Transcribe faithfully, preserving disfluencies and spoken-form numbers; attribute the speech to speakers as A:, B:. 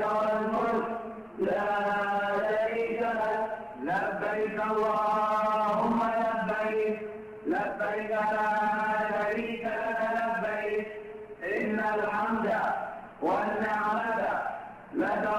A: لك والملك لا شريك لك لبيك اللهم لبيك لبيك لا شريك لك لبيك إن الحمد والنعمة لك